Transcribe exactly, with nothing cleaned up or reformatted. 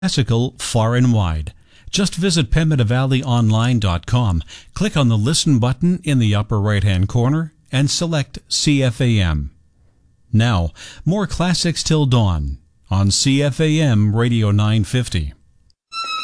Classical far and wide. Just visit pembina valley online dot com, click on the Listen button in the upper right-hand corner, and select C F A M. Now, more classics till dawn on C F A M Radio nine fifty.